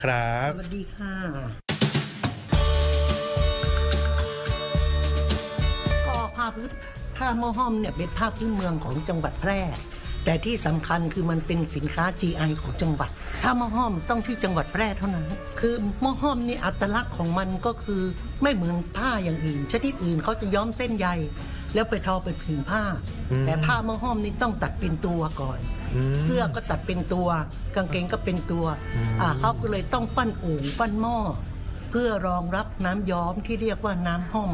ครับสวัสดีค่ะก็ผ้าหม้อห้อมเนี่ยเป็นผ้าพื้นเมืองของจังหวัดแพร่แต่ที่สำคัญคือมันเป็นสินค้า GI ของจังหวัดผ้าหม้อห้อมต้องที่จังหวัดแพร่เท่านั้นคือหม้อห้อมนี่อัตลักษณ์ของมันก็คือไม่เหมือนผ้าอย่างอื่นชนิดอื่นเขาจะย้อมเส้นใยแล้วไปทอเป็นผืนผ้าแต่ผ้าหม้อห้อมนี่ต้องตัดเป็นตัวก่อนเสื้อก็ตัดเป็นตัวกางเกงก็เป็นตัวเขาก็เลยต้องปั้นโอ่งปั้นหม้อเพื่อรองรับน้ำย้อมที่เรียกว่าน้ำห้อม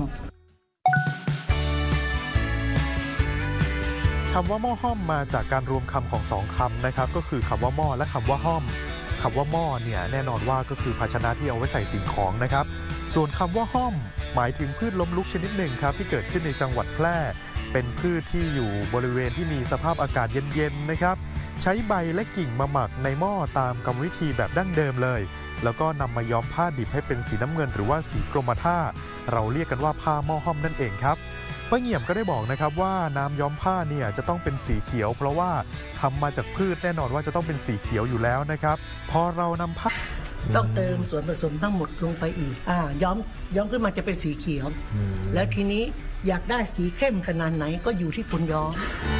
คำว่าหม้อห้อมมาจากการรวมคำของสองคำนะครับก็คือคำว่าหม้อและคำว่าห้อมคำว่าหม้อเนี่ยแน่นอนว่าก็คือภาชนะที่เอาไว้ใส่สิ่งของนะครับส่วนคำว่าห้อมหมายถึงพืชล้มลุกชนิดหนึ่งครับที่เกิดขึ้นในจังหวัดแพร่เป็นพืชที่อยู่บริเวณที่มีสภาพอากาศเย็นๆนะครับใช้ใบและกิ่งมาหมักในหม้อตามกรรมวิธีแบบดั้งเดิมเลยแล้วก็นำมาย้อมผ้าดิบให้เป็นสีน้ำเงินหรือว่าสีกรมท่าเราเรียกกันว่าผ้าหม้อห้อมนั่นเองครับป้าเงี่ยมก็ได้บอกนะครับว่าน้ำย้อมผ้าเนี่ยจะต้องเป็นสีเขียวเพราะว่าทำมาจากพืชแน่นอนว่าจะต้องเป็นสีเขียวอยู่แล้วนะครับพอเรานำผ้าต้องเติมส่วนผสมทั้งหมดลงไปอีกย้อมขึ้นมาจะเป็นสีเขียวแล้วทีนี้อยากได้สีเข้มขนาดไหนก็อยู่ที่คนย้อม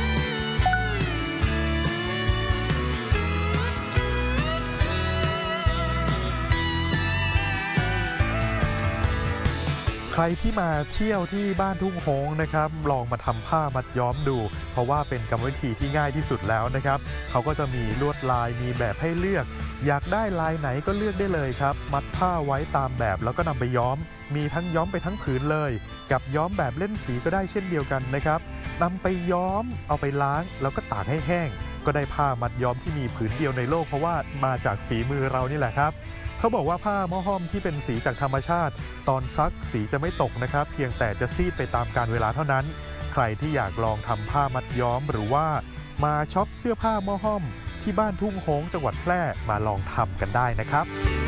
ใครที่มาเที่ยวที่บ้านทุ่งโฮงนะครับลองมาทำผ้ามัดย้อมดูเพราะว่าเป็นกรรมวิธีที่ง่ายที่สุดแล้วนะครับเขาก็จะมีลวดลายมีแบบให้เลือกอยากได้ลายไหนก็เลือกได้เลยครับมัดผ้าไว้ตามแบบแล้วก็นำไปย้อมมีทั้งย้อมไปทั้งผืนเลยกับย้อมแบบเล่นสีก็ได้เช่นเดียวกันนะครับนำไปย้อมเอาไปล้างแล้วก็ตากให้แห้งก็ได้ผ้ามัดย้อมที่มีผืนเดียวในโลกเพราะว่ามาจากฝีมือเรานี่แหละครับเขาบอกว่าผ้าหม้อห้อมที่เป็นสีจากธรรมชาติตอนซักสีจะไม่ตกนะครับเพียงแต่จะซีดไปตามกาลเวลาเท่านั้นใครที่อยากลองทำผ้ามัดย้อมหรือว่ามาช็อปเสื้อผ้าหม้อห้อมที่บ้านทุ่งโฮงจังหวัดแพร่มาลองทำกันได้นะครับ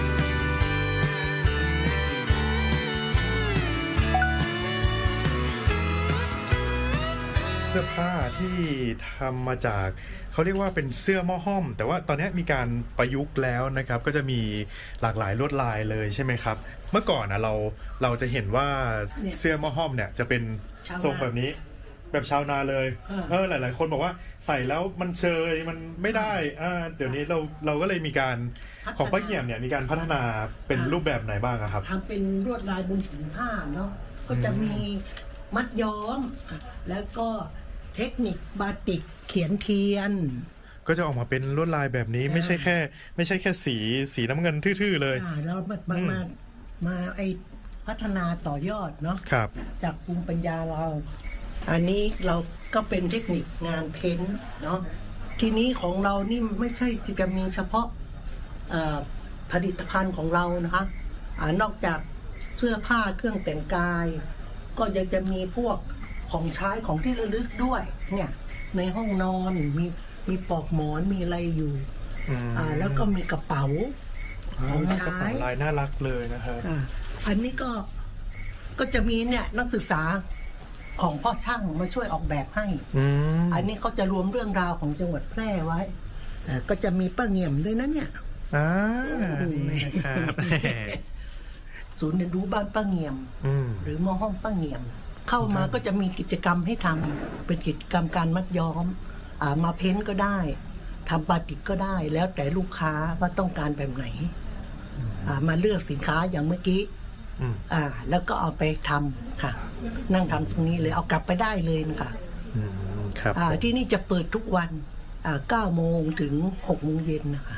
เสื้อผ้าที่ทำมาจากเขาเรียกว่าเป็นเสื้อหม้อห้อมแต่ว่าตอนนี้มีการประยุกต์แล้วนะครับก็จะมีหลากหลายลวดลายเลยใช่ไหมครับเมื่อก่อนนะเราจะเห็นว่าเสื้อหม้อห้อมเนี่ยจะเป็นทรงแบบนี้แบบชาวนาเลยหลายๆคนบอกว่าใส่แล้วมันเชยมันไม่ได้เดี๋ยวนี้เราก็เลยมีการของป้าเงี่ยมเนี่ยมีการพัฒนาเป็นรูปแบบไหนบ้างครับทำเป็นลวดลายบนผืนผ้าเนาะก็จะมีมัดย้อมแล้วก็เทคนิคบาติกเขียนเทียนก็จะออกมาเป็นลวดลายแบบนี้ไม่ใช่แค่สีน้ำเงินทื่อๆเลยเรามาพัฒนาต่อยอดเนาะจากภูมิปัญญาเราอันนี้เราก็เป็นเทคนิคงานเพ้นท์เนาะทีนี้ของเรานี่ไม่ใช่จะมีเฉพาะผลิตภัณฑ์ของเรานะคะนอกจากเสื้อผ้าเครื่องแต่งกายก็ยังจะมีพวกของใช้ของที่ระลึกด้วยเนี่ยในห้องนอนมีปลอกหมอนมีอะไรอยู่แล้วก็มีกระเป๋าของใช้ลายน่ารักเลยนะครับอันนี้ก็จะมีเนี่ยนักศึกษาของพ่อช่างมาช่วยออกแบบให้อันนี้เขาจะรวมเรื่องราวของจังหวัดแพร่ไว้ก็จะมีป้าเงี่ยมด้วยนะเนี่ยนี่ครับศูนย์เรียนรู้บ้านป้าเงี่ยมหรือหม้อห้อมป้าเงี่ยมเข้ามาก็จะมีกิจกรรมให้ทำเป็นกิจกรรมการมัดย้อมมาเพ้นท์ก็ได้ทำบาติกก็ได้แล้วแต่ลูกค้าว่าต้องการแบบไหนมาเลือกสินค้าอย่างเมื่อกี้แล้วก็เอาไปทำค่ะนั่งทำตรงนี้เลยเอากลับไปได้เลยนะคะที่นี่จะเปิดทุกวัน9 โมงถึง 6 โมงเย็นนะคะ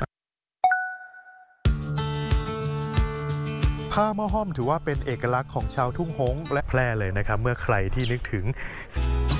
ผ้าหม้อห้อมถือว่าเป็นเอกลักษณ์ของชาวทุ่งโฮงและแพร่เลยนะครับเมื่อใครที่นึกถึง